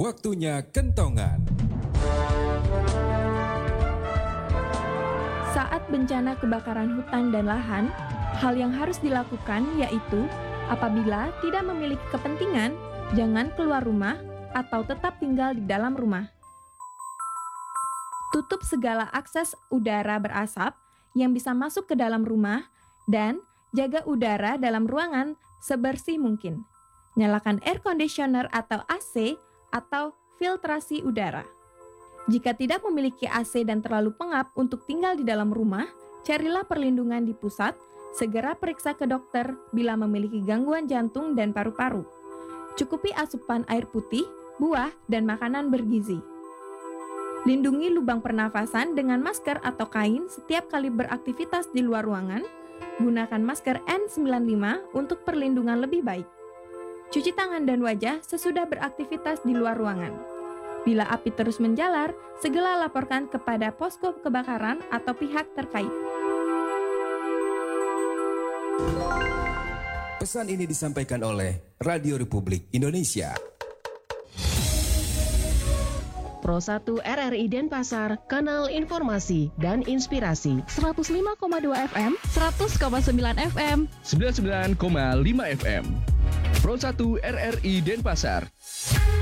Waktunya kentongan. Saat bencana kebakaran hutan dan lahan, hal yang harus dilakukan yaitu apabila tidak memiliki kepentingan, jangan keluar rumah atau tetap tinggal di dalam rumah. Tutup segala akses udara berasap yang bisa masuk ke dalam rumah dan jaga udara dalam ruangan sebersih mungkin. Nyalakan air conditioner atau AC atau filtrasi udara. Jika tidak memiliki AC dan terlalu pengap untuk tinggal di dalam rumah, carilah perlindungan di pusat, segera periksa ke dokter bila memiliki gangguan jantung dan paru-paru. Cukupi asupan air putih, buah, dan makanan bergizi. Lindungi lubang pernafasan dengan masker atau kain setiap kali beraktivitas di luar ruangan. Gunakan masker N95 untuk perlindungan lebih baik. Cuci tangan dan wajah sesudah beraktivitas di luar ruangan. Bila api terus menjalar, segera laporkan kepada posko kebakaran atau pihak terkait. Pesan ini disampaikan oleh Radio Republik Indonesia. Pro 1 RRI Denpasar, kanal informasi dan inspirasi. 105,2 FM, 100,9 FM, 99,5 FM. Pro 1 RRI Denpasar.